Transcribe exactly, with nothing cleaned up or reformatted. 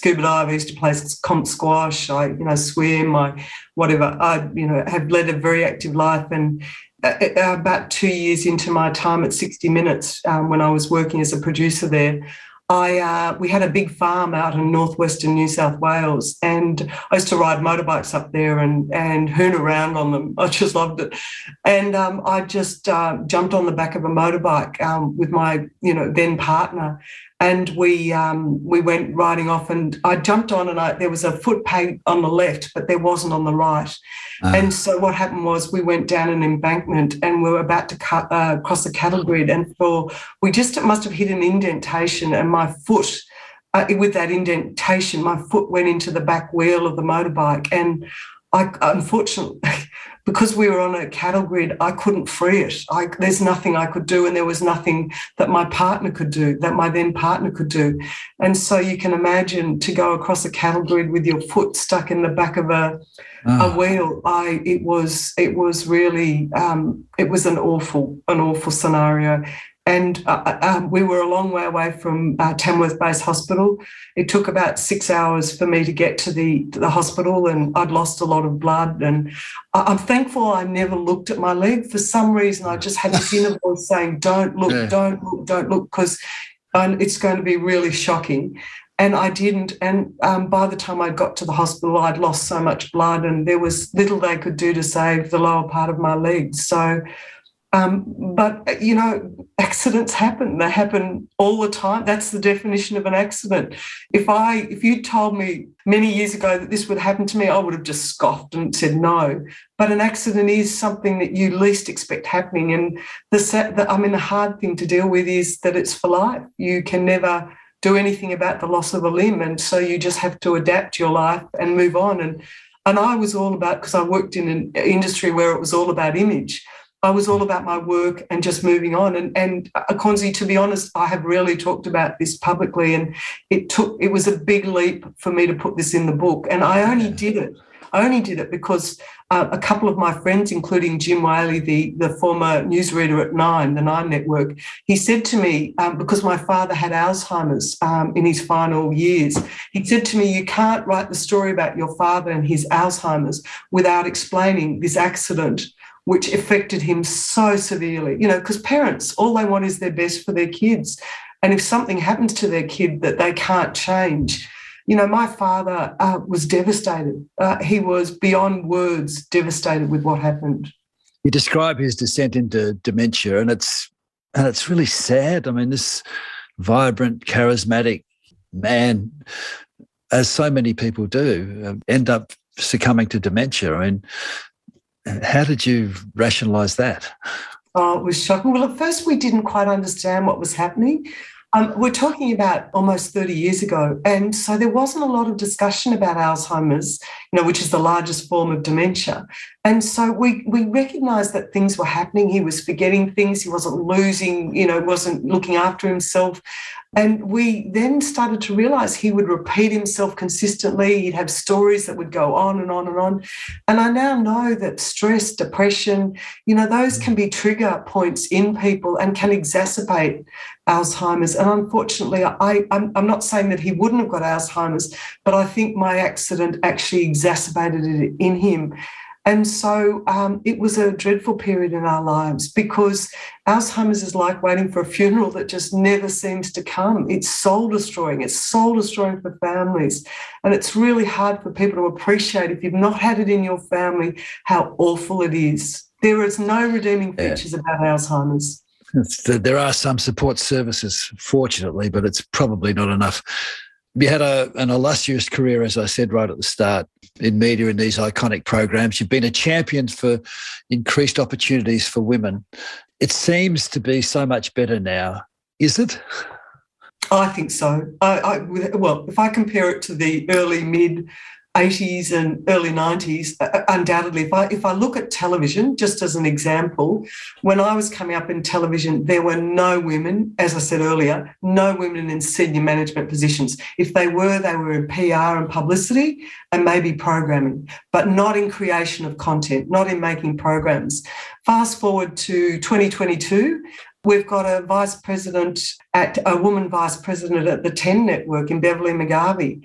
scuba dive, I used to play comp squash, I, you know, swim, I, whatever. I, you know, have led a very active life. And uh, about two years into my time at sixty minutes, um, when I was working as a producer there, I uh, we had a big farm out in northwestern New South Wales, and I used to ride motorbikes up there and and hoon around on them. I just loved it, and um, I just uh, jumped on the back of a motorbike um, with my you know then partner, and we um, we went riding off. And I jumped on, and I, there was a footpath on the left, but there wasn't on the right. Uh. And so what happened was we went down an embankment, and we were about to cut, uh, cross a cattle grid, and for we just must have hit an indentation, and my foot, uh, with that indentation, my foot went into the back wheel of the motorbike, and I unfortunately, because we were on a cattle grid, I couldn't free it. I, there's nothing I could do, and there was nothing that my partner could do, that my then partner could do. And so you can imagine to go across a cattle grid with your foot stuck in the back of a, oh. a wheel. I it was it was really um, it was an awful an awful scenario. And uh, um, we were a long way away from uh, Tamworth Base Hospital. It took about six hours for me to get to the to the hospital, and I'd lost a lot of blood. And I'm thankful I never looked at my leg. For some reason, I just had this inner voice saying, "Don't look, yeah. don't look, don't look," because it's going to be really shocking. And I didn't. And um, by the time I got to the hospital, I'd lost so much blood, and there was little they could do to save the lower part of my legs. So. Um, but, you know, accidents happen. They happen all the time. That's the definition of an accident. If I, if you told me many years ago that this would happen to me, I would have just scoffed and said no. But an accident is something that you least expect happening. And the, the I mean, the hard thing to deal with is that it's for life. You can never do anything about the loss of a limb. And so you just have to adapt your life and move on. And, and I was all about, because I worked in an industry where it was all about image. I was all about my work and just moving on. And, and Akonzi, to be honest, I have rarely talked about this publicly, and it took it was a big leap for me to put this in the book. And I only did it. I only did it because uh, a couple of my friends, including Jim Whaley, the, the former newsreader at Nine, the Nine Network, he said to me, um, because my father had Alzheimer's um, in his final years, he said to me, you can't write the story about your father and his Alzheimer's without explaining this accident which affected him so severely, you know, because parents, all they want is their best for their kids. And if something happens to their kid that they can't change, you know, my father uh, was devastated. Uh, he was beyond words devastated with what happened. You describe his descent into dementia, and it's and it's really sad. I mean, this vibrant, charismatic man, as so many people do, uh, end up succumbing to dementia. I mean, how did you rationalise that? Oh, it was shocking. Well, at first we didn't quite understand what was happening. Um, we're talking about almost thirty years ago, and so there wasn't a lot of discussion about Alzheimer's, you know, which is the largest form of dementia. And so we we recognised that things were happening. He was forgetting things. He wasn't losing, you know, wasn't looking after himself. And we then started to realise he would repeat himself consistently. He'd have stories that would go on and on and on. And I now know that stress, depression, you know, those can be trigger points in people and can exacerbate Alzheimer's. And unfortunately, I, I'm, I'm not saying that he wouldn't have got Alzheimer's, but I think my accident actually exacerbated it in him. And so um, it was a dreadful period in our lives, because Alzheimer's is like waiting for a funeral that just never seems to come. It's soul-destroying. It's soul-destroying for families. And it's really hard for people to appreciate, if you've not had it in your family, how awful it is. There is no redeeming features yeah. about Alzheimer's. There are some support services, fortunately, but it's probably not enough. You had a, an illustrious career, as I said right at the start, in media in these iconic programs. You've been a champion for increased opportunities for women. It seems to be so much better now. Is it? I think so. I, I, well, if I compare it to the early, mid eighties and early nineties, undoubtedly, if I if I look at television, just as an example, when I was coming up in television, there were no women, as I said earlier, no women in senior management positions. If they were, they were in P R and publicity and maybe programming, but not in creation of content, not in making programs. Fast forward to twenty twenty-two, we've got a vice president, at a woman vice president at the Ten Network in Beverly McGarvey.